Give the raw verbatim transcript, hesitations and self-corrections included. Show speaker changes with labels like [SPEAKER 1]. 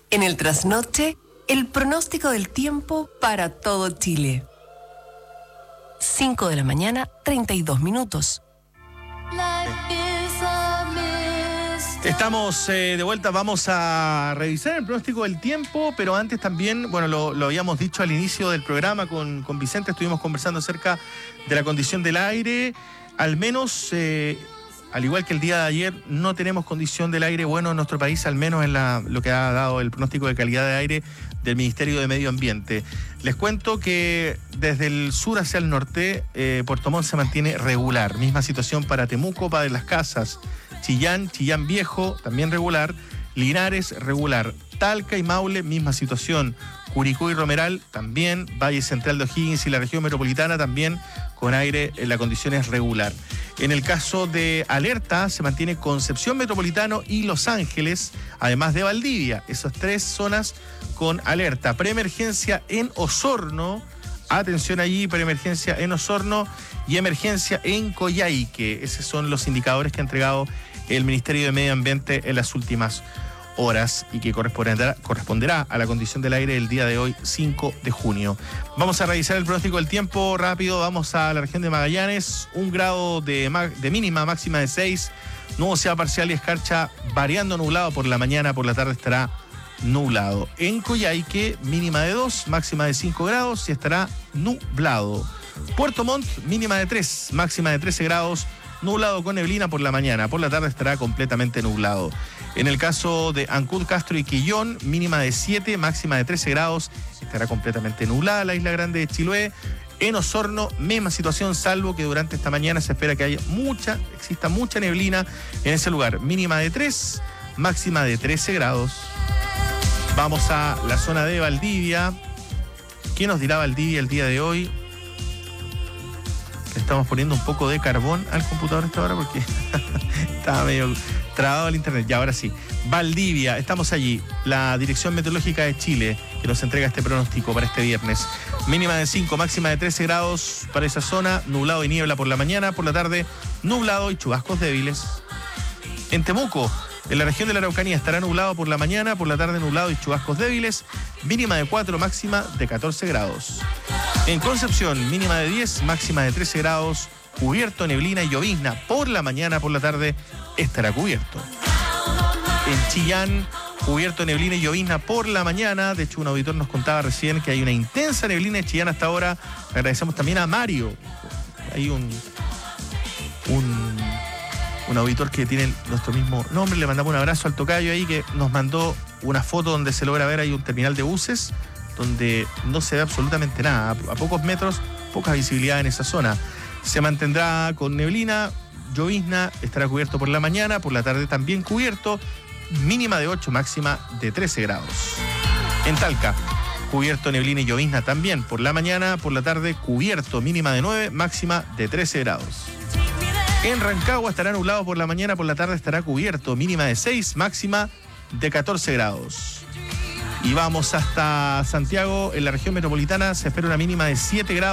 [SPEAKER 1] En el trasnoche, el pronóstico del tiempo para todo Chile. cinco de la mañana, treinta y dos minutos.
[SPEAKER 2] Estamos eh, de vuelta, vamos a revisar el pronóstico del tiempo, pero antes también, bueno, lo, lo habíamos dicho al inicio del programa con, con Vicente, estuvimos conversando acerca de la condición del aire, al menos, eh, al igual que el día de ayer, no tenemos condición del aire bueno en nuestro país, al menos en la, lo que ha dado el pronóstico de calidad de aire del Ministerio de Medio Ambiente. Les cuento que desde el sur hacia el norte, eh, Puerto Montt se mantiene regular, misma situación para Temuco, Padre Las Casas, Chillán, Chillán Viejo, también regular, Linares, regular, Talca y Maule, misma situación, Curicó y Romeral, también, Valle Central de O'Higgins y la región metropolitana, también con aire en la condición es regular. En el caso de alerta, se mantiene Concepción Metropolitano y Los Ángeles, además de Valdivia, esas tres zonas con alerta. Preemergencia en Osorno, atención allí, preemergencia en Osorno y emergencia en Coyhaique. Esos son los indicadores que ha entregado el Ministerio de Medio Ambiente en las últimas horas y que corresponderá, corresponderá a la condición del aire del día de hoy, cinco de junio. Vamos a revisar el pronóstico del tiempo rápido. Vamos a la región de Magallanes, un grado de, de mínima, máxima de seis, nubosidad parcial y escarcha variando nublado por la mañana, por la tarde estará nublado. En Coyhaique, mínima de dos, máxima de cinco grados y estará nublado. Puerto Montt, mínima de tres, máxima de trece grados, nublado con neblina por la mañana, por la tarde estará completamente nublado. En el caso de Ancud, Castro y Quillón, mínima de siete, máxima de trece grados, estará completamente nublada la isla grande de Chiloé. En Osorno, misma situación, salvo que durante esta mañana se espera que haya mucha, exista mucha neblina en ese lugar. Mínima de tres, máxima de trece grados. Vamos a la zona de Valdivia. ¿Qué nos dirá Valdivia el día de hoy? Estamos poniendo un poco de carbón al computador a esta hora porque estaba medio trabado el internet. Y ahora sí, Valdivia, estamos allí. La Dirección Meteorológica de Chile que nos entrega este pronóstico para este viernes. Mínima de cinco, máxima de trece grados para esa zona. Nublado y niebla por la mañana, por la tarde nublado y chubascos débiles. En Temuco, en la región de la Araucanía estará nublado por la mañana, por la tarde nublado y chubascos débiles. Mínima de cuatro, máxima de catorce grados. En Concepción, mínima de diez, máxima de trece grados, cubierto, neblina y llovizna. Por la mañana, por la tarde, estará cubierto. En Chillán, cubierto, neblina y llovizna por la mañana. De hecho, un auditor nos contaba recién que hay una intensa neblina en Chillán hasta ahora. Agradecemos también a Mario. Hay un, un, un auditor que tiene nuestro mismo nombre. Le mandamos un abrazo al tocayo ahí que nos mandó una foto donde se logra ver ahí un terminal de buses donde no se ve absolutamente nada, a pocos metros, poca visibilidad en esa zona. Se mantendrá con neblina, llovizna, estará cubierto por la mañana, por la tarde también cubierto, mínima de ocho, máxima de trece grados. En Talca, cubierto, neblina y llovizna también, por la mañana, por la tarde cubierto, mínima de nueve, máxima de trece grados. En Rancagua estará nublado por la mañana, por la tarde estará cubierto, mínima de seis, máxima de catorce grados. Y vamos hasta Santiago, en la región metropolitana se espera una mínima de siete grados.